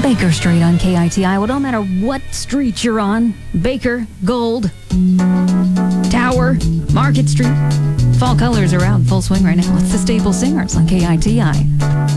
Baker Street on KITI. Well, don't matter what street you're on. Baker, Gold, Tower, Market Street. Fall colors are out in full swing right now. It's the Staple Singers on KITI.